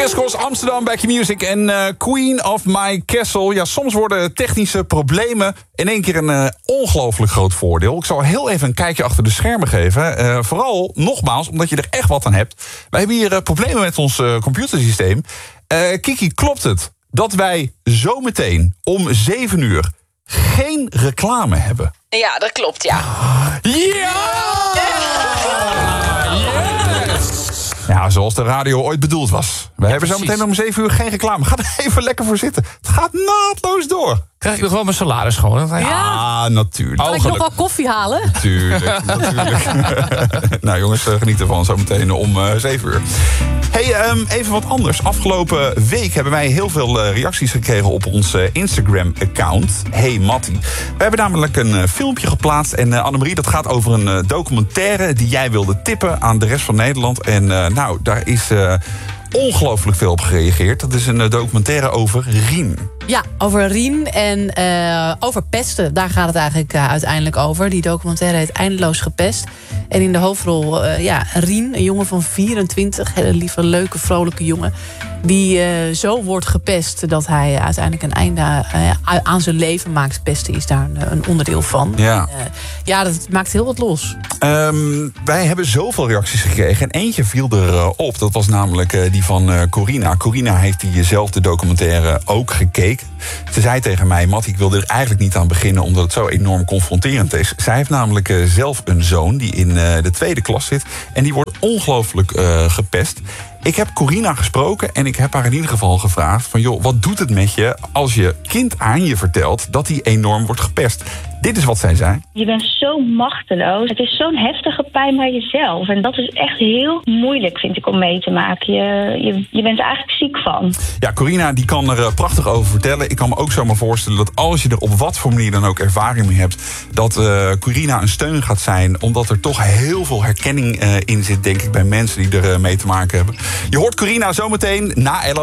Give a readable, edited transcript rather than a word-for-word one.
Chris Cross, Amsterdam, Back in Music en Queen of My Castle. Ja, soms worden technische problemen in één keer een ongelooflijk groot voordeel. Ik zal heel even een kijkje achter de schermen geven. Vooral, nogmaals, omdat je er echt wat aan hebt. Wij hebben hier problemen met ons computersysteem. Kiki, klopt het dat wij zometeen om 7 uur geen reclame hebben? Ja, dat klopt, ja. Ja, zoals de radio ooit bedoeld was. We hebben zo meteen om 7 uur geen reclame. Ga er even lekker voor zitten. Het gaat naadloos door. Krijg ik nog wel mijn salaris gewoon? Ja, natuurlijk. Kan ik nog wel koffie halen? Natuurlijk. Nou jongens, geniet ervan. Zo meteen om 7 uur. Hey, even wat anders. Afgelopen week hebben wij heel veel reacties gekregen op ons Instagram-account. Hey Mattie. We hebben namelijk een filmpje geplaatst. En Annemarie, dat gaat over een documentaire die jij wilde tippen aan de rest van Nederland. En nou, daar is ongelooflijk veel op gereageerd. Dat is een documentaire over Rien. Ja, over Rien en over pesten. Daar gaat het eigenlijk uiteindelijk over. Die documentaire heet Eindeloos gepest. En in de hoofdrol, Rien, een jongen van 24. Hele lieve, leuke, vrolijke jongen. Die zo wordt gepest dat hij uiteindelijk een einde aan zijn leven maakt. Pesten is daar een onderdeel van. Ja. Dat maakt heel wat los. Wij hebben zoveel reacties gekregen. En eentje viel er op. Dat was namelijk die van Corina. Corina heeft diezelfde documentaire ook gekeken. Ze zei tegen mij, Matt, ik wilde er eigenlijk niet aan beginnen omdat het zo enorm confronterend is. Zij heeft namelijk zelf een zoon die in de 2e klas zit. En die wordt ongelooflijk gepest. Ik heb Corina gesproken en ik heb haar in ieder geval gevraagd van, joh, wat doet het met je als je kind aan je vertelt dat hij enorm wordt gepest? Dit is wat zij zei. Je bent zo machteloos. Het is zo'n heftige pijn bij jezelf. En dat is echt heel moeilijk, vind ik, om mee te maken. Je bent er eigenlijk ziek van. Ja, Corina die kan er prachtig over vertellen. Ik kan me ook zomaar voorstellen dat als je er op wat voor manier dan ook ervaring mee hebt, dat Corina een steun gaat zijn. Omdat er toch heel veel herkenning in zit, denk ik, bij mensen die er mee te maken hebben. Je hoort Corina zometeen na Ella.